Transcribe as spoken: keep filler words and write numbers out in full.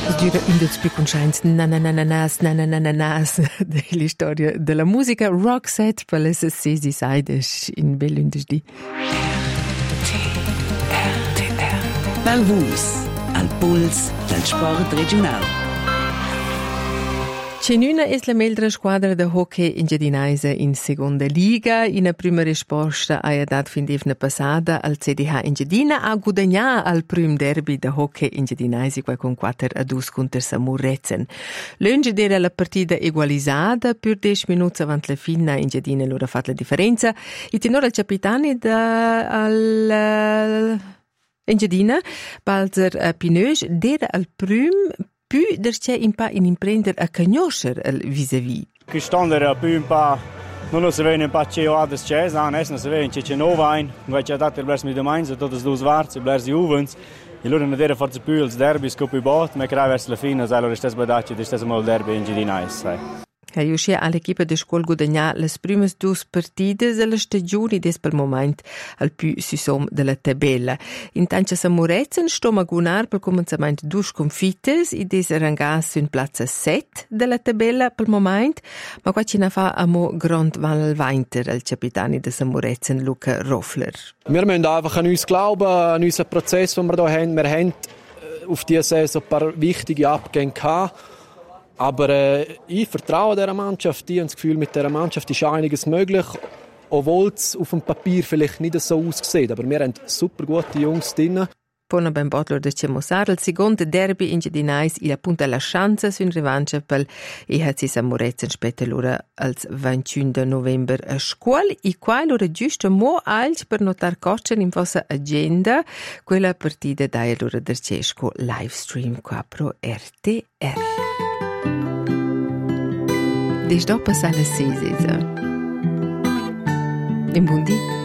Dura un dels più conosciuti nananananas, nananananas della storia della musica rock set per le sessi saides in bell'undesdì. Val Vus, al puls del sport regionale. Cenuna è la meglio squadra di hockey in Giardinaise in seconda liga. In una prima risposta a dat fin d'evna passata al C D H in Giardina a guadagnato al primo derby di hockey in Giardinaise con quattro a due contro Samurezen. Lungi era la partita egualizzata per dieci minuti avanti la fine in Giardina l'ora fatto la differenza. Il tenore al capitano al in Giardina, Balzer Pineuge, era al primo più c'è un po' in imprendere a conoscere il vis-à-vis. Quest'anno era più un po', non lo sapevano un po' c'è o altro c'è, adesso non sapevano c'è c'è nuovo in, invece ha dato il verso di domani, sono tutti due svarti, il verso di Uvens, e loro non erano forse più il derby, scopi i bot, ma che verso la fine, sai, loro stessi badacci, di stesso modo il derby in Giardinaise. È riuscito all'equipa di scuola guadagnare le prime due partite della stagione des per il momento al più si som della tabella. Intanto Samurezen sto a guardare per cominciamento due sconfitte e des rangas in piazza sette della tabella per il momento, ma qua ci ne fa a mo Grand Val Weinter, il capitano di Samurezen, Luca Roffler. Wir müssen einfach an uns glauben, an unseren Prozess, den wir hier haben. Wir haben auf diese Saison ein paar wichtige Abgänge gehabt. Aber äh, ich vertraue dieser Mannschaft. Ich habe das Gefühl, mit dieser Mannschaft ist einiges möglich, obwohl es auf dem Papier vielleicht nicht so aussieht. Aber wir haben super gute Jungs drin. Pona ben Botler de Cemosar, il secondo derby in Giardinais, il appunta la chance su una revanche per E H C Samurezen spetta l'ora al ventuno novembre a scuola e qua l'ora giusto mo alc per notar coccen in vostra agenda quella partita dai l'ora del Cesco live stream qua pro R T R. Des dopo sale sesesa. In buon dì.